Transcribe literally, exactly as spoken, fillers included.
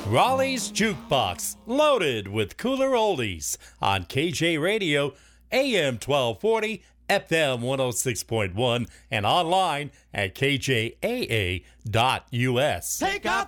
Raleigh's Jukebox, loaded with cooler oldies on K J Radio, A M twelve forty, F M one oh six point one, and online at K J A A dot U S. Take out